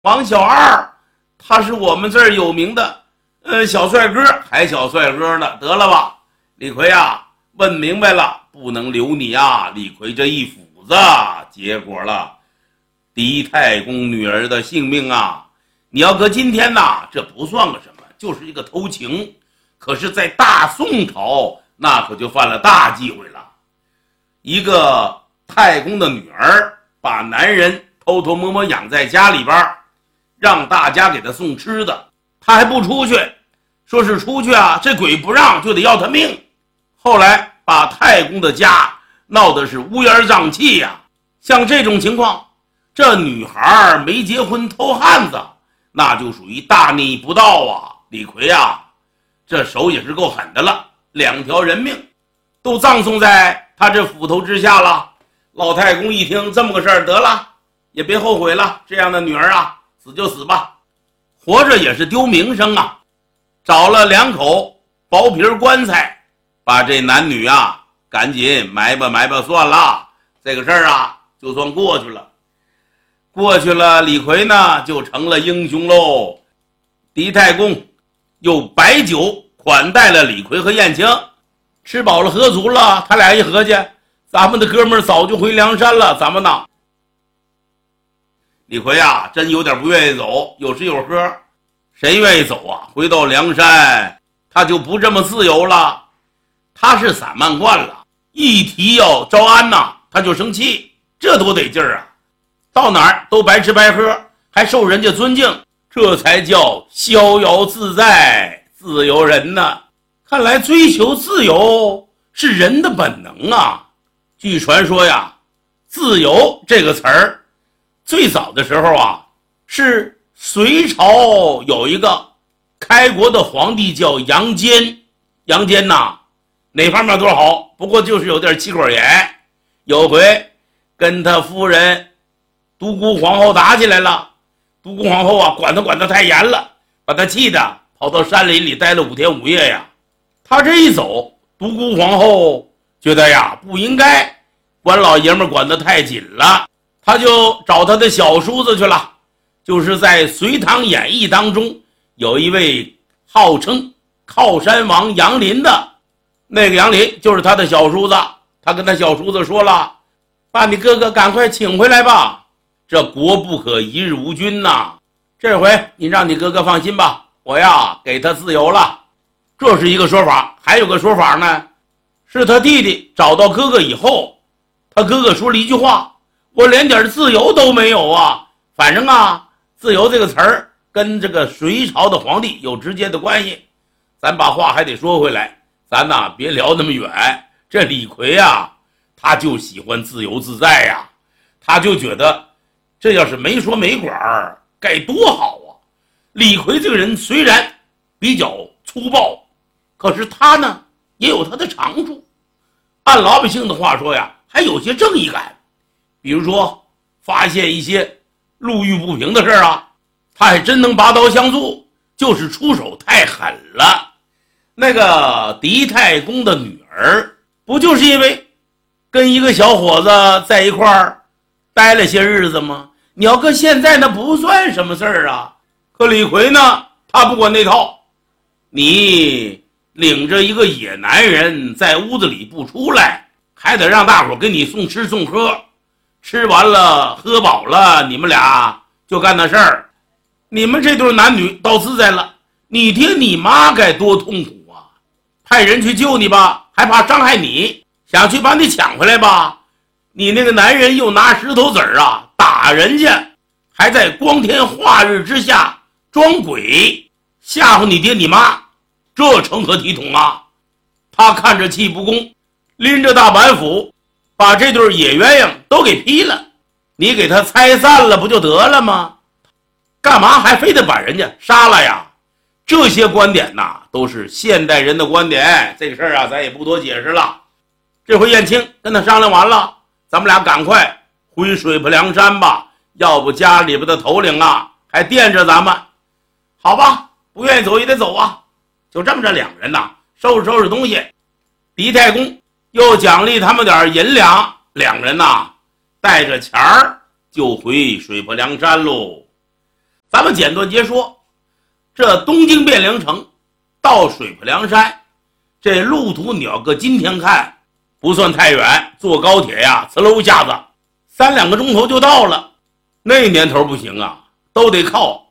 王小二，他是我们这儿有名的小帅哥，还小帅哥呢。得了吧，李逵啊，问明白了，不能留你啊。李逵这一斧子，结果了狄太公女儿的性命啊。你要搁今天呐，这不算个什么，就是一个偷情。可是在大宋朝，那可就犯了大忌讳了。一个太公的女儿把男人偷偷摸摸养在家里边，让大家给他送吃的，他还不出去，说是出去啊，这鬼不让，就得要他命。后来把太公的家闹得是乌烟瘴气呀。像这种情况，这女孩没结婚偷汉子，那就属于大逆不道啊。李逵啊，这手也是够狠的了，2条人命都葬送在他这斧头之下了。老太公一听这么个事儿，得了，也别后悔了，这样的女儿啊，死就死吧，活着也是丢名声啊。找了2口薄皮棺材，把这男女啊赶紧埋吧算了，这个事儿啊就算过去了。李逵呢就成了英雄喽。狄太公又摆酒款待了李逵和燕青，吃饱了喝足了，他俩一合计，咱们的哥们儿早就回梁山了，咱们呢？李逵啊，真有点不愿意走，有吃有喝，谁愿意走啊？回到梁山，他就不这么自由了。他是散漫惯了，一提要招安呐，他就生气，这多得劲儿啊！到哪儿都白吃白喝，还受人家尊敬，这才叫逍遥自在，自由人呢。看来追求自由是人的本能啊。据传说呀，自由这个词儿最早的时候啊，是隋朝有一个开国的皇帝叫杨坚。杨坚呐，哪方面都好，不过就是有点气管炎。有回跟他夫人独孤皇后打起来了，独孤皇后啊管他太严了，把他气的跑到山林里待了5天5夜呀。他这一走，独孤皇后觉得呀不应该管老爷们管得太紧了，他就找他的小叔子去了。就是在《隋唐演义》当中有一位号称靠山王杨林的，那个杨林就是他的小叔子。他跟他小叔子说了，把你哥哥赶快请回来吧，这国不可一日无君呐。这回你让你哥哥放心吧，我呀给他自由了。这是一个说法。还有个说法呢，是他弟弟找到哥哥以后，他哥哥说了一句话，我连点自由都没有啊。反正啊，自由这个词儿跟这个隋朝的皇帝有直接的关系。咱把话还得说回来，咱呐别聊那么远。这李逵啊，他就喜欢自由自在呀，他就觉得这要是没说没管该多好啊。李逵这个人虽然比较粗暴，可是他呢也有他的长处。按老百姓的话说呀，还有些正义感。比如说发现一些路遇不平的事啊，他还真能拔刀相助，就是出手太狠了。那个狄太公的女儿不就是因为跟一个小伙子在一块儿待了些日子吗？你要搁现在那不算什么事儿啊。可李逵呢，他不管那套。你领着一个野男人在屋子里不出来，还得让大伙给你送吃送喝，吃完了喝饱了，你们俩就干那事儿。你们这对男女到自在了，你爹你妈该多痛苦啊！派人去救你吧，还怕伤害你，想去把你抢回来吧，你那个男人又拿石头子儿啊打人家，还在光天化日之下装鬼吓唬你爹你妈，这成何体统啊！他看着气不公，拎着大板斧把这对野鸳鸯都给劈了，你给他拆散了不就得了吗？干嘛还非得把人家杀了呀？这些观点呐，都是现代人的观点，这个事儿啊咱也不多解释了。这回燕青跟他商量完了，咱们俩赶快回水泊梁山吧，要不家里边的头领啊还惦着咱们。好吧，不愿意走也得走啊。就这么着，2人呐收拾东西，狄太公又奖励他们点银两，2人呐带着钱儿就回水泊梁山喽。 咱们简短截说，这东京汴梁城到水泊梁山，这路途你要搁今天看不算太远，坐高铁呀，呲溜一下子3-2个钟头就到了。那年头不行啊，都得靠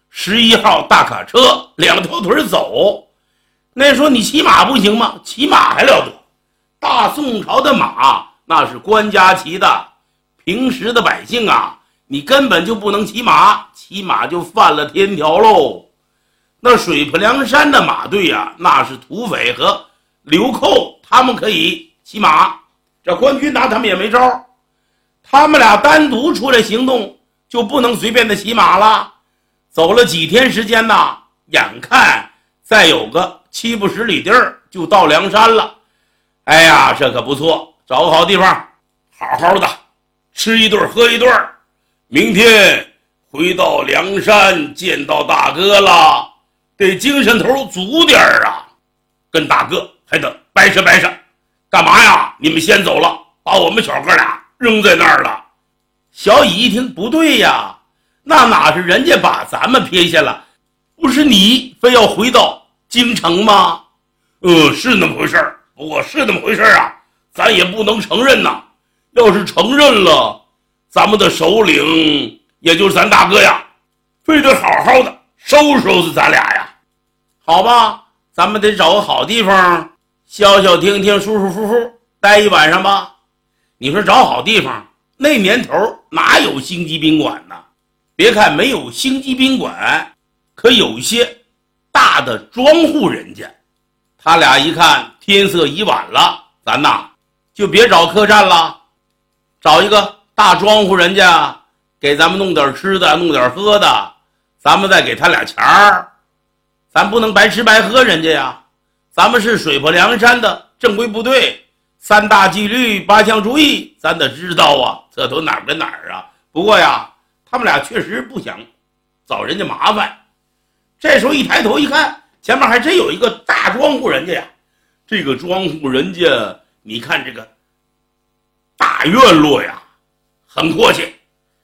11号大卡车2条腿走。那说你骑马不行吗？骑马还了得，大宋朝的马那是官家骑的，平时的百姓啊，你根本就不能骑马，骑马就犯了天条喽。那水泊梁山的马队啊，那是土匪和流寇，他们可以骑马，这官军拿他们也没招。他们俩单独出来行动，就不能随便的骑马了。走了几天时间呐，眼看再有个70-80里地儿就到梁山了。哎呀，这可不错，找个好地方好好的吃一顿喝一顿，明天回到梁山见到大哥了，得精神头足点啊，跟大哥还得掰扯掰扯。干嘛呀？你们先走了，把我们小哥俩扔在那儿了。小乙一听不对呀，那哪是人家把咱们撇下了，不是你非要回到京城吗？是那么回事儿，不过是那么回事儿啊，咱也不能承认呐。要是承认了，咱们的首领也就是咱大哥呀，非得好好的收拾咱俩呀。好吧，咱们得找个好地方消消停停舒舒服服待一晚上吧。你说找好地方，那年头哪有星级宾馆呢？别看没有星级宾馆，可有一些大的庄户人家，他俩一看天色已晚了，咱呐就别找客栈了，找一个大庄户人家给咱们弄点吃的弄点喝的，咱们再给他俩钱儿。咱不能白吃白喝人家呀，咱们是水泊梁山的正规部队，3大纪律8项注意咱得知道啊，这都哪儿跟哪儿啊。不过呀，他们俩确实不想找人家麻烦。这时候一抬头一看，前面还真有一个大庄户人家呀。这个庄户人家，你看这个大院落呀，很阔气，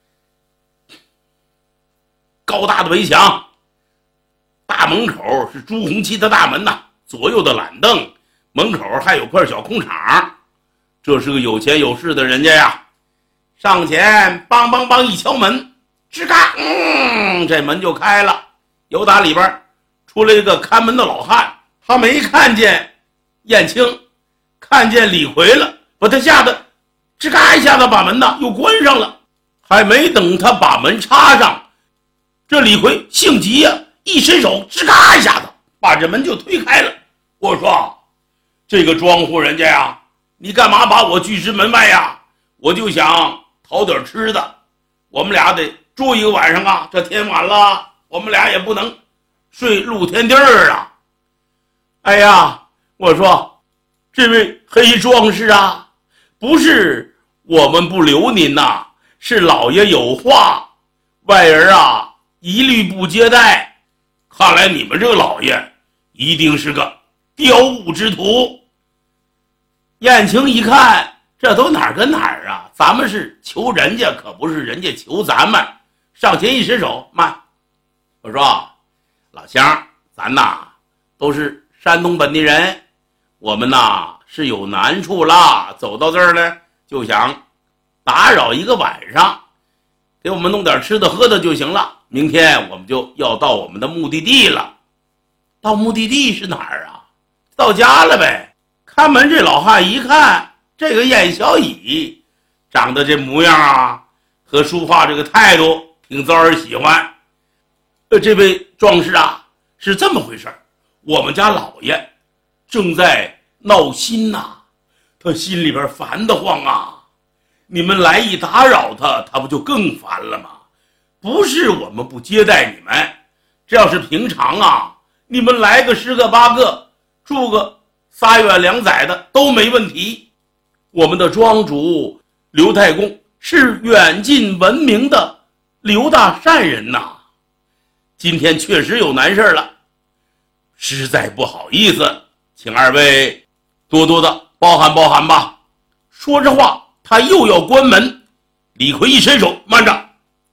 高大的围墙，大门口是朱红漆的大门呐，左右的懒凳，门口还有块小空场。这是个有钱有势的人家呀。上前梆梆梆一敲门，吱嘎，这门就开了。由打里边出来一个看门的老汉，他没看见燕青，看见李逵了，把他吓得吱嘎一下子把门呢又关上了。还没等他把门插上，这李逵性急呀，一伸手吱嘎一下子把这门就推开了。我说这个庄户人家呀，你干嘛把我拒之门外呀？我就想讨点吃的，我们俩得住一个晚上啊，这天晚了，我们俩也不能睡露天地儿啊。哎呀，我说这位黑壮士啊，不是我们不留您呐，是老爷有话，外人啊一律不接待。看来你们这个老爷一定是个雕物之徒。燕青一看，这都哪儿跟哪儿啊，咱们是求人家，可不是人家求咱们。上前一伸手，慢，我说老乡，咱呐都是山东本地人，我们呐是有难处啦，走到这儿呢就想打扰一个晚上，给我们弄点吃的喝的就行了，明天我们就要到我们的目的地了。到目的地是哪儿啊？到家了呗。看门这老汉一看，这个燕小乙长得这模样啊，和说话这个态度挺遭人喜欢。这位壮士啊，是这么回事，我们家老爷正在闹心呐，他心里边烦得慌啊，你们来一打扰他，他不就更烦了吗？不是我们不接待你们，这要是平常啊，你们来个10个8个，住个3月2载的都没问题。我们的庄主刘太公是远近闻名的刘大善人呐，今天确实有难事了，实在不好意思，请二位多多的包涵包涵吧。说着话，他又要关门，李逵一伸手，慢着，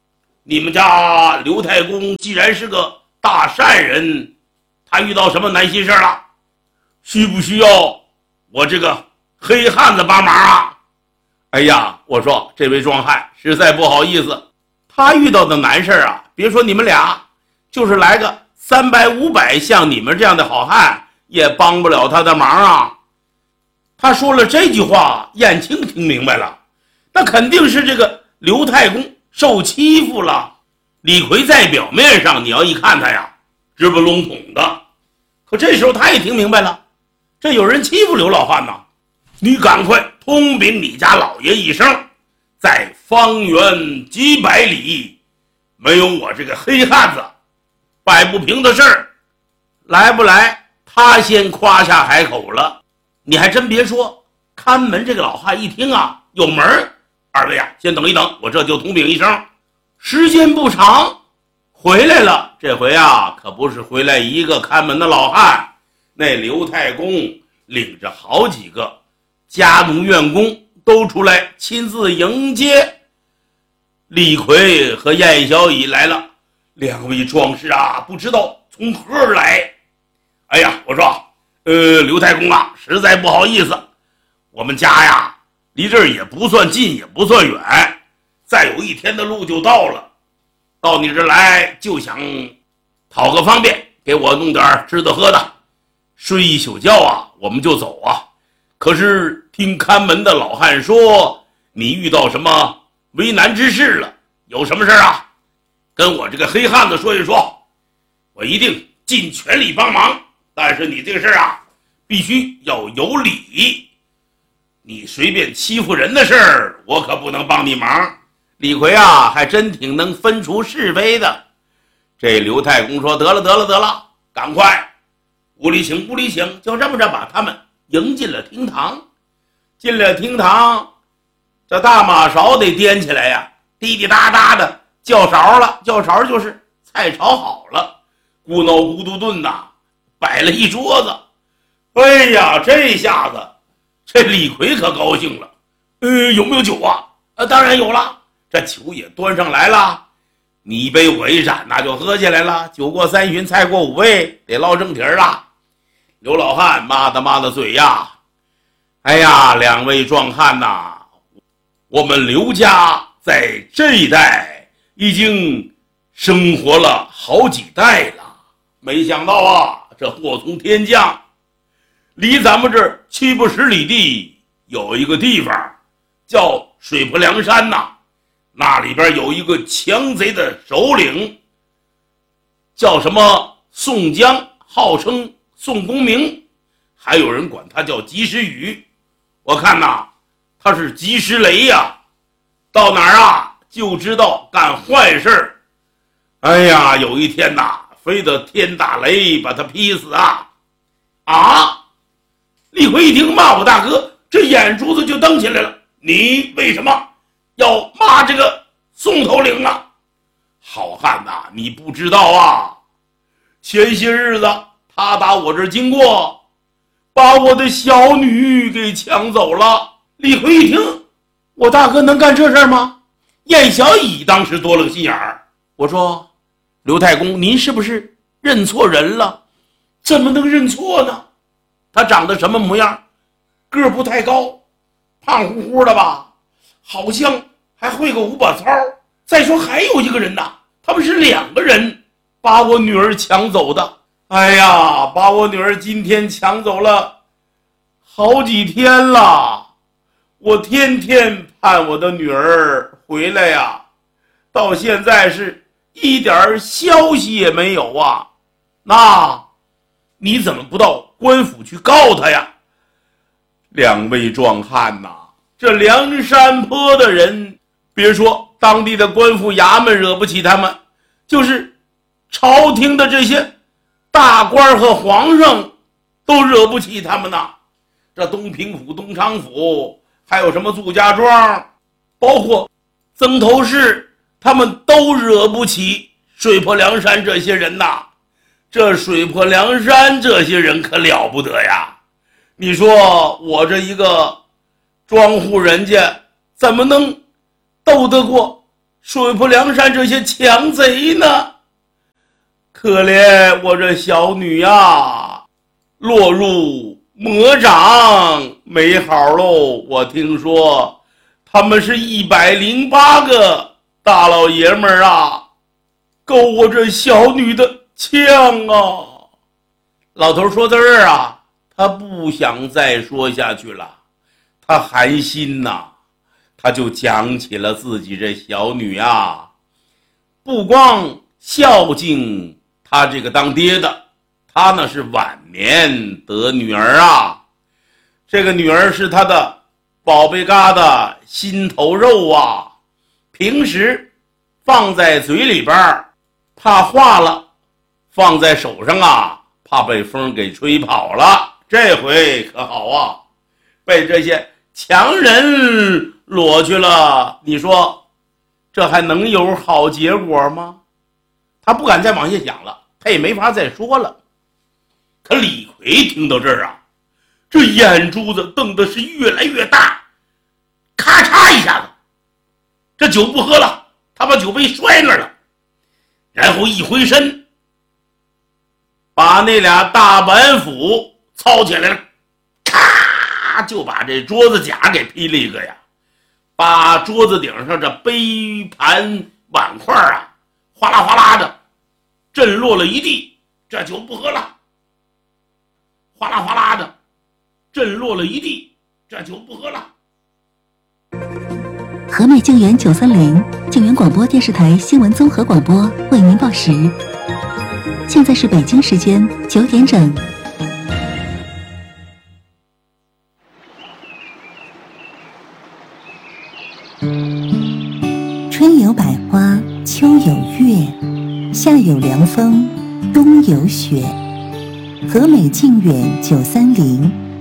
你们家刘太公既然是个大善人，他遇到什么难心事了？需不需要我这个黑汉子帮忙啊？哎呀，我说这位壮汉实在不好意思，他遇到的难事啊，别说你们俩，就是来个300、500像你们这样的好汉也帮不了他的忙啊。他说了这句话，燕青听明白了，那肯定是这个刘太公受欺负了。李逵在表面上你要一看他呀，直不笼统的，可这时候他也听明白了，这有人欺负刘老汉呐，你赶快通禀你家老爷一声，在方圆几百里没有我这个黑汉子摆不平的事儿。来不来他先夸下海口了。你还真别说，看门这个老汉一听啊，有门儿，二位啊先等一等，我这就通禀一声。时间不长回来了，这回啊可不是回来一个看门的老汉，那刘太公领着好几个家奴院工都出来亲自迎接。李逵和燕小乙来了，两位壮士啊，不知道从何而来。哎呀，我说刘太公啊，实在不好意思，我们家呀离这儿也不算近也不算远，再有1天的路就到了，到你这儿来就想讨个方便，给我弄点吃的喝的，睡一宿觉啊我们就走啊。可是听看门的老汉说你遇到什么为难之事了，有什么事啊？跟我这个黑汉子说一说，我一定尽全力帮忙。但是你这个事啊，必须要有理，你随便欺负人的事儿，我可不能帮你忙。李逵啊，还真挺能分出是非的。这刘太公说：“得了，赶快屋里请，屋里请。”就这么着把他们迎进了厅堂。进了厅堂，这大马勺得掂起来呀，滴滴答答的叫勺了。叫勺就是菜炒好了，咕哝咕嘟炖呐，摆了一桌子。哎呀，这下子这李逵可高兴了。有没有酒啊？当然有了，这酒也端上来了，你一杯我一盏，那就喝起来了。酒过3巡，菜过5味，得唠正题了。刘老汉妈的嘴呀，哎呀，两位壮汉呐，我们刘家在这一带已经生活了好几代了，没想到啊，这祸从天降。离咱们这儿70-80里地有一个地方叫水泊梁山呐，那里边有一个强贼的首领，叫什么宋江，号称宋公明，还有人管他叫及时雨。我看呐，他是及时雷呀，到哪儿啊就知道干坏事儿。哎呀，有一天呐，非得天打雷把他劈死啊！啊！李逵一听骂我大哥，这眼珠子就瞪起来了。你为什么要骂这个宋头领啊？好汉呐，你不知道啊，前些日子他打我这儿经过，把我的小女给抢走了。李逵一听，我大哥能干这事儿吗？燕小乙当时多了个心眼儿，我说刘太公，您是不是认错人了？怎么能认错呢？他长得什么模样？个儿不太高，胖乎乎的吧，好像还会个5把操。再说还有一个人呐，他们是2个人把我女儿抢走的。哎呀，把我女儿今天抢走了好几天了，我天天盼我的女儿回来呀，到现在是一点消息也没有啊。那你怎么不到官府去告他呀？两位壮汉呐，这梁山坡的人，别说当地的官府衙门惹不起他们，就是朝廷的这些大官和皇上都惹不起他们呐。这东平府、东昌府，还有什么祝家庄，包括曾头市，他们都惹不起水泊梁山这些人呐。这水泊梁山这些人可了不得呀！你说我这一个庄户人家怎么能斗得过水泊梁山这些强贼呢？可怜我这小女呀，落入魔掌，没好喽！我听说他们是108个大老爷们儿啊，够我这小女的呛啊！老头说到这儿啊，他不想再说下去了，他寒心呐，他就讲起了自己这小女啊，不光孝敬他这个当爹的，他呢是晚年得女儿啊，这个女儿是他的宝贝疙瘩心头肉啊，平时放在嘴里边怕化了，放在手上啊怕被风给吹跑了，这回可好啊，被这些强人裸去了，你说这还能有好结果吗？他不敢再往下讲了，他也没法再说了。可李逵听到这儿啊，这眼珠子瞪的是越来越大，咔嚓一下子，这酒不喝了，他把酒杯摔那儿了，然后一回身，把那俩大板斧操起来了，咔就把这桌子甲给劈了一个呀，把桌子顶上这杯盘碗筷啊哗啦哗啦的震落了一地，这酒不喝了，哗啦哗啦的震落了一地，这酒不喝了。 和美救援930救援广播电视台新闻综合广播为您报时，现在是北京时间9点整。春有百花，秋有月，夏有凉风，冬有雪。和美靖远930